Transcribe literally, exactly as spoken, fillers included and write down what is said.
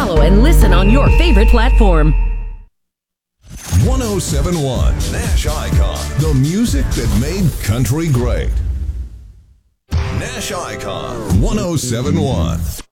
Follow and listen on your favorite platform. one oh seven point one Nash Icon, the music that made country great. Nash Icon, one oh seven point one.